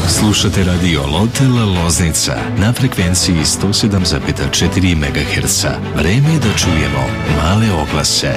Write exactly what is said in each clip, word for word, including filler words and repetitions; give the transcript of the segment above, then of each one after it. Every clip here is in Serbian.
Slušate radio Lotel Loznica na frekvenciji sto sedam zarez četiri megaherca. Vreme je da čujemo male oglase.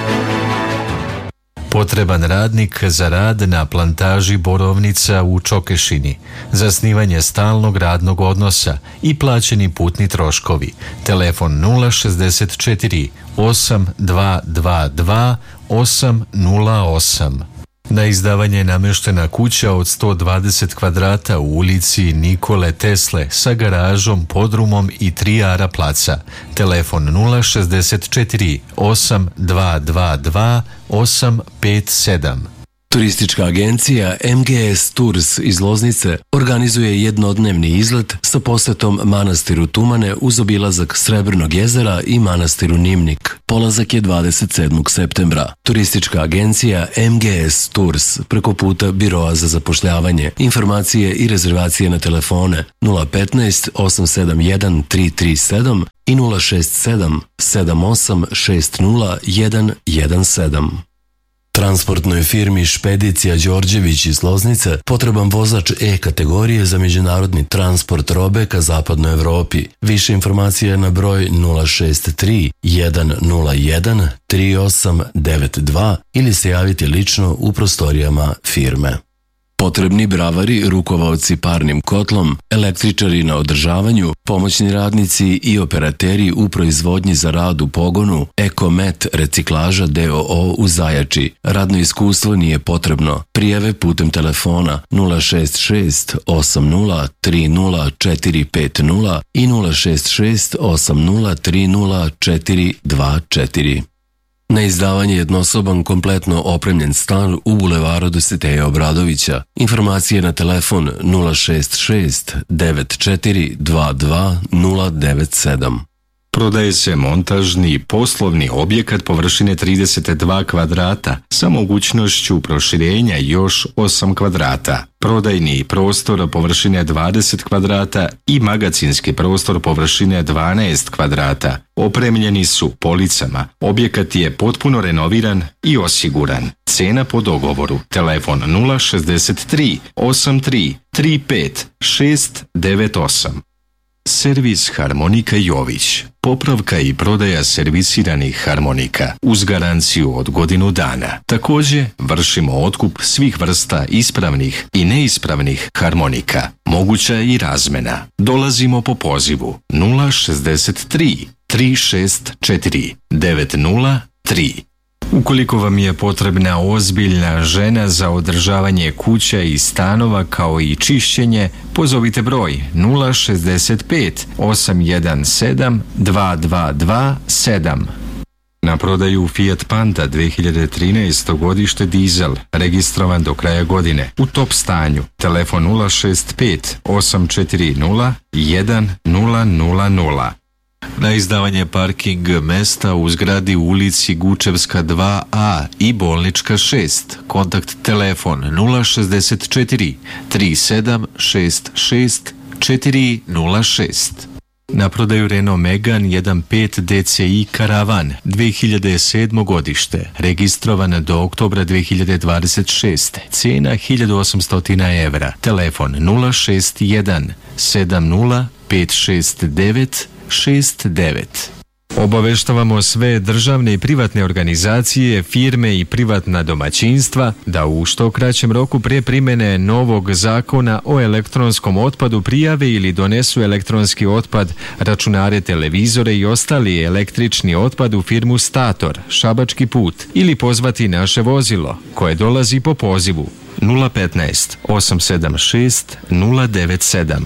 Potreban radnik za rad na plantaži borovnica u Čokešini, zasnivanje stalnog radnog odnosa i plaćeni putni troškovi. Telefon nula šezdeset četiri osam dva dva dva osam nula osam. Na izdavanje je nameštena kuća od sto dvadeset kvadrata u ulici Nikole Tesle sa garažom, podrumom i tri ara placa. Telefon nula šezdeset četiri osam dva dva dva osam pet sedam. Turistička agencija M G S Tours iz Loznice organizuje jednodnevni izlet sa posetom manastiru Tumane uz obilazak Srebrnog jezera i manastiru Nimnik. Polazak je dvadeset sedmog septembra. Turistička agencija M G S Tours preko puta Biroa za zapošljavanje. Informacije i rezervacije na telefone nula petnaest osam sedam jedan tri tri sedam i nula šest sedam sedam osam šest nula jedan jedan sedam. Transportnoj firmi Špedicija Đorđević iz Loznice potreban vozač E kategorije za međunarodni transport robe ka zapadnoj Evropi. Više informacija na broj nula šest tri jedan nula jedan tri osam devet dva ili se javiti lično u prostorijama firme. Potrebni bravari, rukovaoci parnim kotlom, električari na održavanju, pomoćni radnici i operateri u proizvodnji za rad u pogonu Ekomet reciklaža D O O u Zajači. Radno iskustvo nije potrebno. Prijave putem telefona nula šest šest osam nula tri nula četiri pet nula i nula šest šest osam nula tri nula četiri dva četiri. Na izdavanje jednosoban kompletno opremljen stan u bulevaru Dositeja Obradovića. Informacije na telefon nula šest šest devet četiri dva dva nula devet sedam. Prodaje se montažni poslovni objekat površine trideset dva kvadrata sa mogućnošću proširenja još osam kvadrata. Prodajni prostor površine dvadeset kvadrata i magacinski prostor površine dvanaest kvadrata. Opremljeni su policama. Objekat je potpuno renoviran i osiguran. Cena po dogovoru. Telefon nula šezdeset tri osam tri tri pet šest devet osam. Servis Harmonika Jović. Popravka i prodaja servisiranih harmonika uz garanciju od godinu dana. Također vršimo otkup svih vrsta ispravnih i neispravnih harmonika. Moguća je i razmena. Dolazimo po pozivu nula šezdeset tri tri šest četiri devet nula tri. Ukoliko vam je potrebna ozbiljna žena za održavanje kuća i stanova kao i čišćenje, pozovite broj nula šezdeset pet osam jedan sedam dva dva dva sedam. Na prodaju Fiat Panda dve hiljade trinaesto godište dizel, registrovan do kraja godine, u top stanju. Telefon nula šest pet osam četiri nula jedan nula nula nula. Na izdavanje parking mesta u zgradi u ulici Gučevska dva A i Bolnička šest. Kontakt telefon nula šezdeset četiri tri sedam šest šest četiri nula šest. Na prodaju Renault Megane jedan pet D C I Karavan dve hiljade sedmo godište, registrovan do oktobra dve hiljade dvadeset šeste. Cijena hiljadu osamsto evra. Telefon nula šest jedan sedam nula pet šest devet šest devet. Obaveštavamo sve državne i privatne organizacije, firme i privatna domaćinstva da u što kraćem roku pre primjene novog zakona o elektronskom otpadu prijave ili donesu elektronski otpad, računare, televizore i ostali električni otpad u firmu Stator, Šabački put ili pozvati naše vozilo koje dolazi po pozivu nula petnaest osam sedam šest nula devet sedam.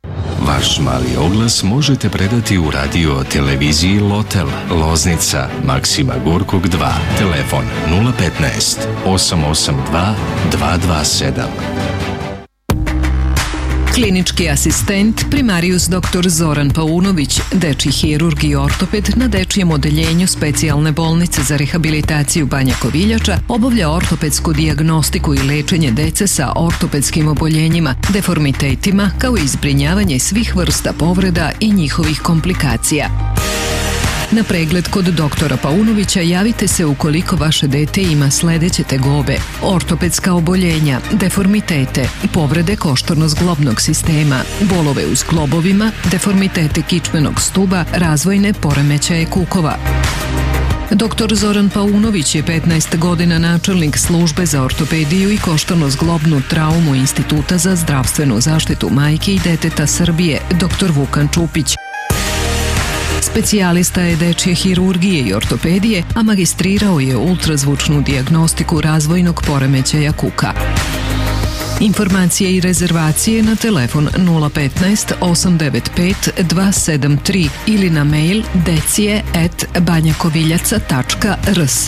Vaš mali oglas možete predati u radio televiziji Lotel Loznica Maksima Gorkog dva. Telefon nula petnaest osam osam dva dva dva sedam. Klinički asistent primarijus doktor Zoran Paunović, dečji hirurg i ortoped na dečijem odeljenju specijalne bolnice za rehabilitaciju Banja Koviljača, obavlja ortopedsku dijagnostiku i lečenje dece sa ortopedskim oboljenjima, deformitetima, kao i zbrinjavanje svih vrsta povreda i njihovih komplikacija. Na pregled kod doktora Paunovića javite se ukoliko vaše dete ima sledeće tegobe: ortopedska oboljenja, deformitete, povrede koštorno-zglobnog sistema, bolove u zglobovima, deformitete kičmenog stuba, razvojne poremećaje kukova. doktor Zoran Paunović je petnaest godina načelnik službe za ortopediju i koštorno-zglobnu traumu Instituta za zdravstvenu zaštitu majke i deteta Srbije, doktor Vukan Čupić. Specijalista je dečje hirurgije i ortopedije, a magistrirao je ultrazvučnu dijagnostiku razvojnog poremećaja kuka. Informacije i rezervacije na telefon nula petnaest osam devet pet dva sedam tri ili na mail decije at banjakoviljaca tačka rs.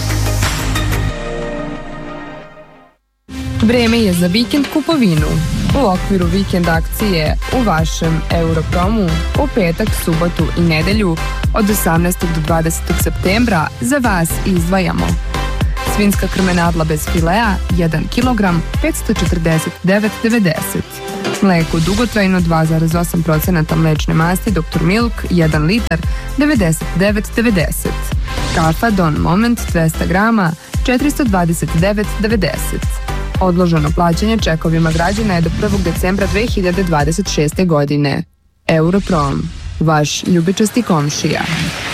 Vreme je za vikend kupovinu. U okviru vikend akcije u vašem Europromu u petak, subotu i nedelju od osamnaestog do dvadesetog septembra za vas izdvajamo svinjska krmenadla bez filea jedan kilogram petsto četrdeset devet devedeset, mleko dugotrajno dva zarez osam posto mlečne masti doktor Milk jedan litar devedeset devet devedeset, kafa Don Moment dvesta grama četiristo dvadeset devet devedeset. Odloženo plaćanje čekovima građana je do prvog decembra dve hiljade dvadeset šeste godine. Europrom, vaš ljubičasti komšija.